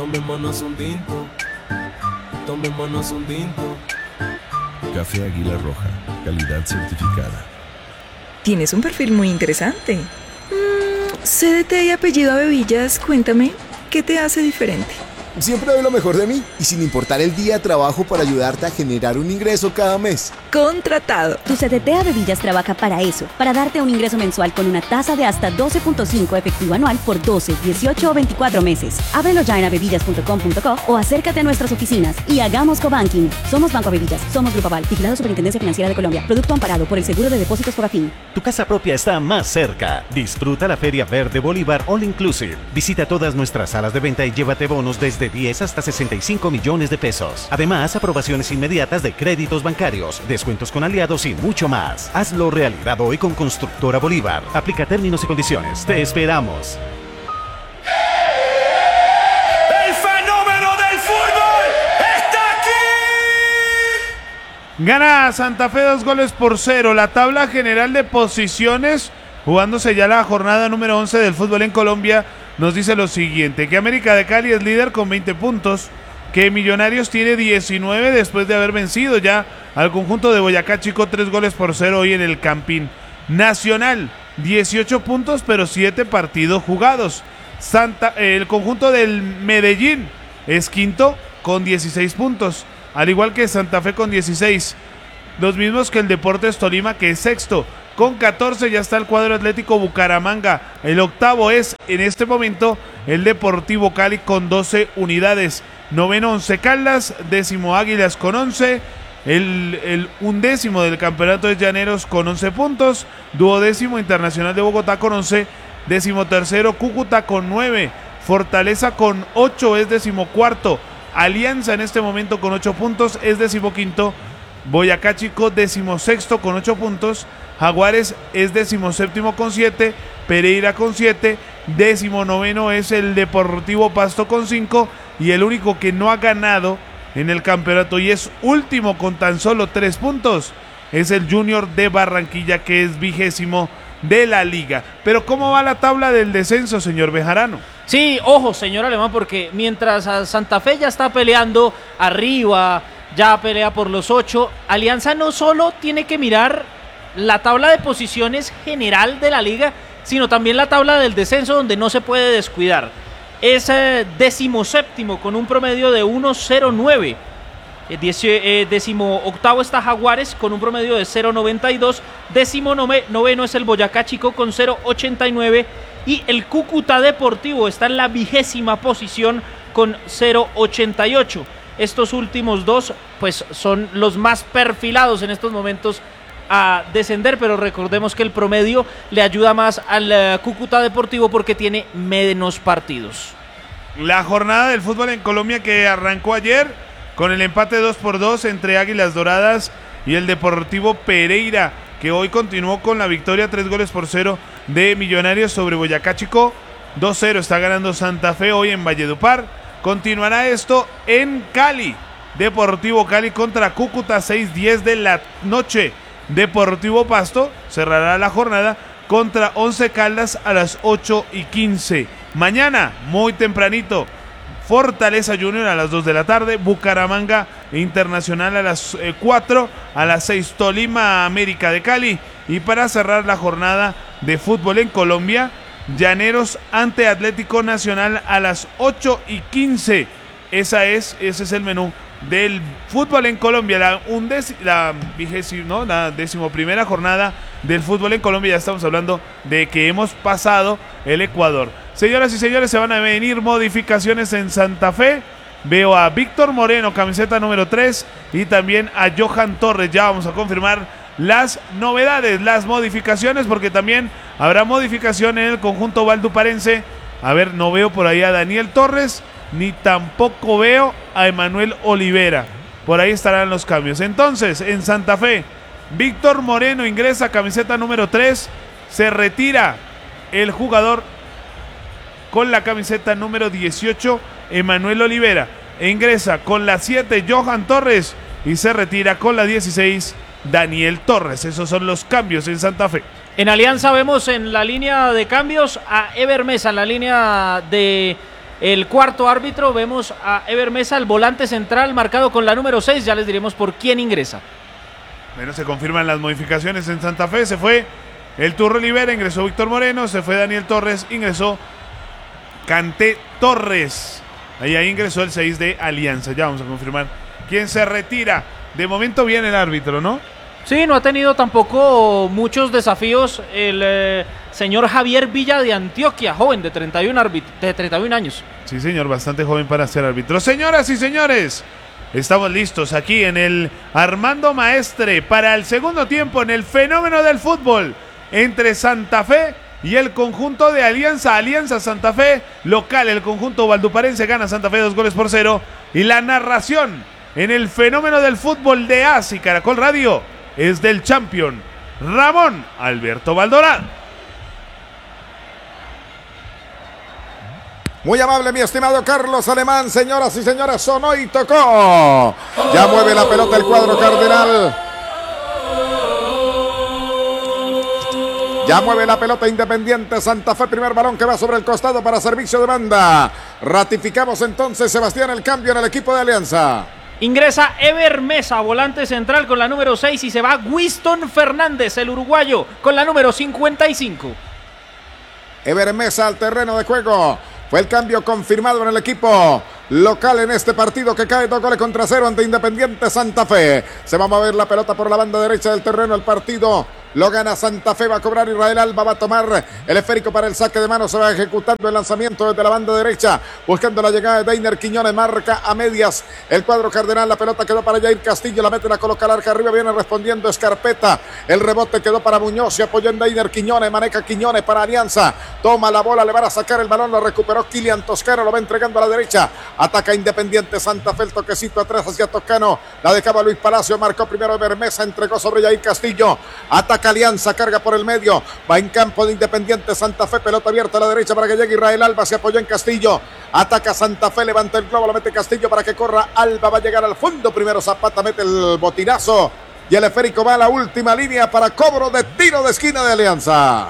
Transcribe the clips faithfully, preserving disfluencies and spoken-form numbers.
Tomémonos un tinto, tomémonos un tinto. Café Águila Roja, calidad certificada. Tienes un perfil muy interesante. Mm, C D T y apellido Abevillas, cuéntame, ¿qué te hace diferente? Siempre doy lo mejor de mí y sin importar el día trabajo para ayudarte a generar un ingreso cada mes. Contratado. Tu C D T Abevillas trabaja para eso, para darte un ingreso mensual con una tasa de hasta doce punto cinco efectivo anual por doce, dieciocho o veinticuatro meses. Ábrelo ya en abevillas punto com punto co o acércate a nuestras oficinas y hagamos cobanking. Somos Banco Abevillas, somos Grupo Aval, vigilado Superintendencia Financiera de Colombia. Producto amparado por el Seguro de Depósitos Fogafín. Tu casa propia está más cerca. Disfruta la Feria Verde Bolívar All Inclusive. Visita todas nuestras salas de venta y llévate bonos desde diez hasta sesenta y cinco millones de pesos. Además, aprobaciones inmediatas de créditos bancarios, descuentos con aliados y mucho más. Hazlo realidad hoy con Constructora Bolívar. Aplica términos y condiciones. Te esperamos. ¡El fenómeno del fútbol está aquí! Gana Santa Fe dos goles por cero. La tabla general de posiciones, jugándose ya la jornada número once del fútbol en Colombia, nos dice lo siguiente: que América de Cali es líder con veinte puntos, que Millonarios tiene diecinueve después de haber vencido ya al conjunto de Boyacá Chico tres goles por cero hoy en el Campín. Nacional, dieciocho puntos pero siete partidos jugados. Santa, eh, el conjunto del Medellín es quinto con dieciséis puntos, al igual que Santa Fe con dieciséis. Los mismos que el Deportes Tolima, que es sexto. Con catorce ya está el cuadro Atlético Bucaramanga. El octavo es en este momento el Deportivo Cali con doce unidades. Noveno Once Caldas, décimo Águilas con once. El, el undécimo del campeonato es Llaneros con once puntos. Duodécimo Internacional de Bogotá con once. Décimo tercero Cúcuta con nueve. Fortaleza con ocho es decimocuarto. Alianza en este momento con ocho puntos es decimoquinto. Boyacá Chico decimosexto con ocho puntos. Jaguares es decimoséptimo con siete. Pereira con siete. Décimo noveno es el Deportivo Pasto con cinco. Y el único que no ha ganado en el campeonato y es último con tan solo tres puntos es el Junior de Barranquilla, que es vigésimo de la liga. Pero ¿cómo va la tabla del descenso, señor Bejarano? Sí, ojo, señor Alemán, porque mientras Santa Fe ya está peleando arriba, ya pelea por los ocho, Alianza no solo tiene que mirar la tabla de posiciones general de la liga, sino también la tabla del descenso, donde no se puede descuidar. Es eh, decimoséptimo con un promedio de uno cero nueve. Eh, eh, décimo octavo está Jaguares con un promedio de cero noventa y dos. Décimo nove, noveno es el Boyacá Chico con cero ochenta y nueve. Y el Cúcuta Deportivo está en la vigésima posición con cero ochenta y ocho. Estos últimos dos pues son los más perfilados en estos momentos a descender, pero recordemos que el promedio le ayuda más al uh, Cúcuta Deportivo porque tiene menos partidos. La jornada del fútbol en Colombia, que arrancó ayer con el empate dos por dos entre Águilas Doradas y el Deportivo Pereira, que hoy continuó con la victoria tres goles por cero de Millonarios sobre Boyacá Chico. dos cero está ganando Santa Fe hoy en Valledupar. Continuará esto en Cali. Deportivo Cali contra Cúcuta, seis diez de la noche. Deportivo Pasto cerrará la jornada contra Once Caldas a las ocho y quince. Mañana, muy tempranito, Fortaleza Junior a las dos de la tarde, Bucaramanga Internacional a las eh, cuatro, a las seis Tolima América de Cali. Y para cerrar la jornada de fútbol en Colombia, Llaneros ante Atlético Nacional a las ocho y quince. Esa es, ese es el menú del fútbol en Colombia, la, undec- la vigésima, ¿no? La decimoprimera jornada del fútbol en Colombia. Ya estamos hablando de que hemos pasado el Ecuador. Señoras y señores, se van a venir modificaciones en Santa Fe. Veo a Víctor Moreno, camiseta número tres, y también a Johan Torres. Ya vamos a confirmar las novedades, las modificaciones, porque también habrá modificación en el conjunto valduparense. A ver, no veo por ahí a Daniel Torres, ni tampoco veo a Emanuel Olivera. Por ahí estarán los cambios. Entonces, en Santa Fe, Víctor Moreno ingresa, camiseta número tres. Se retira el jugador con la camiseta número dieciocho, Emanuel Olivera. E ingresa con la siete, Johan Torres. Y se retira con la dieciséis, Daniel Torres. Esos son los cambios en Santa Fe. En Alianza vemos en la línea de cambios a Ever Mesa, en la línea de el cuarto árbitro. Vemos a Ever Mesa, el volante central, marcado con la número seis. Ya les diremos por quién ingresa. Bueno, se confirman las modificaciones en Santa Fe. Se fue el Turro Olivera, ingresó Víctor Moreno, se fue Daniel Torres, ingresó Canté Torres. Ahí, ahí ingresó el seis de Alianza. Ya vamos a confirmar quién se retira. De momento viene el árbitro, ¿no? Sí, no ha tenido tampoco muchos desafíos el eh, señor Javier Villa de Antioquia, joven de treinta y uno, de treinta y uno años. Sí, señor, bastante joven para ser árbitro. Señoras y señores, estamos listos aquí en el Armando Maestre para el segundo tiempo en el fenómeno del fútbol entre Santa Fe y el conjunto de Alianza. Alianza Santa Fe, local, el conjunto valduparense gana Santa Fe dos goles por cero. Y la narración en el fenómeno del fútbol de A S I Caracol Radio es del champion Ramón Alberto Valdorado. Muy amable, mi estimado Carlos Alemán. Señoras y señores, sonó y tocó. Ya mueve la pelota el cuadro cardenal. Ya mueve la pelota Independiente Santa Fe. Primer balón que va sobre el costado para servicio de banda. Ratificamos entonces, Sebastián, el cambio en el equipo de Alianza. Ingresa Ever Mesa, volante central con la número seis, y se va Winston Fernández, el uruguayo, con la número cincuenta y cinco. Ever Mesa al terreno de juego. Fue el cambio confirmado en el equipo local en este partido que cae dos goles contra cero ante Independiente Santa Fe. Se va a mover la pelota por la banda derecha del terreno. El partido lo gana Santa Fe. Va a cobrar Israel Alba. Va a tomar el esférico para el saque de mano. Se va ejecutando el lanzamiento desde la banda derecha, buscando la llegada de Deiner Quiñones. Marca a medias el cuadro cardenal. La pelota quedó para Jair Castillo. La mete, la coloca al arca arriba. Viene respondiendo Escarpeta. El rebote quedó para Muñoz. Se apoyó en Deiner Quiñones. Maneja Quiñones para Alianza. Toma la bola. Le van a sacar el balón. Lo recuperó Kilian Toscano. Lo va entregando a la derecha. Ataca Independiente Santa Fe. El toquecito atrás hacia Toscano. La dejaba Luis Palacio. Marcó primero Ever Mesa. Entregó sobre Jair Castillo. Ataca Alianza, carga por el medio, va en campo de Independiente Santa Fe, pelota abierta a la derecha para que llegue Israel Alba, se apoyó en Castillo, ataca Santa Fe, levanta el globo, lo mete Castillo para que corra Alba, va a llegar al fondo, primero Zapata mete el botinazo y el esférico va a la última línea para cobro de tiro de esquina de Alianza.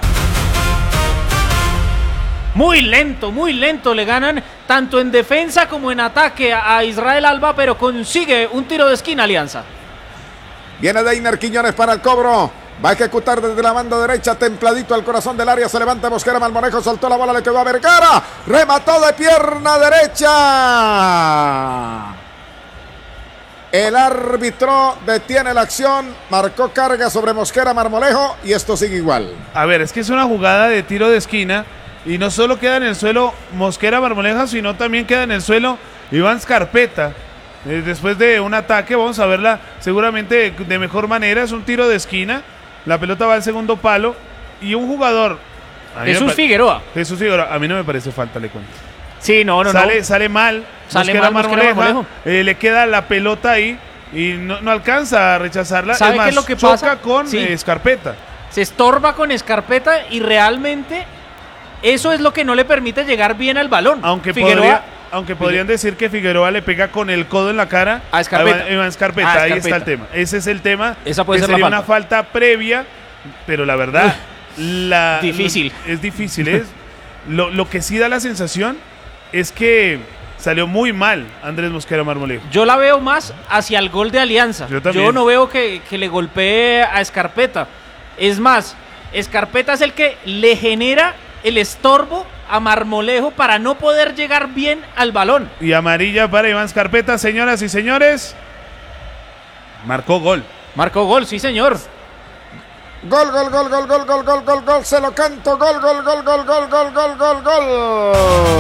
Muy lento, muy lento le ganan tanto en defensa como en ataque a Israel Alba, pero consigue un tiro de esquina Alianza. Viene Deiner Quiñones para el cobro. Va a ejecutar desde la banda derecha, templadito al corazón del área. Se levanta Mosquera, Marmolejo, soltó la bola, le quedó a Vergara. Remató de pierna derecha. El árbitro detiene la acción. Marcó carga sobre Mosquera, Marmolejo. Y esto sigue igual. A ver, es que es una jugada de tiro de esquina. Y no solo queda en el suelo Mosquera, Marmolejo, sino también queda en el suelo Iván Scarpeta. Eh, después de un ataque, vamos a verla seguramente de, de mejor manera. Es un tiro de esquina. La pelota va al segundo palo y un jugador... Jesús Figueroa. Jesús Figueroa. A mí no me parece falta, le cuento. Sí, no, no, sale, no. Sale mal. Sale Mosquera mal, Marmolejo. Marmolejo. Eh, le queda la pelota ahí y no, no alcanza a rechazarla. ¿Sabe es más, qué es lo que choca pasa? con Sí. eh, Scarpeta. Se estorba con Escarpeta y realmente eso es lo que no le permite llegar bien al balón. Aunque Figueroa... podría... Aunque podrían decir que Figueroa le pega con el codo en la cara a Escarpeta. A Iván Escarpeta. Ah, Ahí Escarpeta. está el tema. Ese es el tema. Esa puede que ser la sería falta. una falta previa, pero la verdad, la, Difícil. Es difícil. Es, lo, lo que sí da la sensación es que salió muy mal Andrés Mosquera Marmolejo. Yo la veo más hacia el gol de Alianza. Yo también. Yo no veo que, que le golpee a Escarpeta. Es más, Escarpeta es el que le genera el estorbo a Marmolejo para no poder llegar bien al balón. Y amarilla para Iván Scarpeta, señoras y señores. Marcó gol. Marcó gol, sí señor. Gol, gol, gol, gol, gol, gol, gol, gol, gol, se lo canto, gol, gol, gol, gol, gol, gol, gol, gol, gol.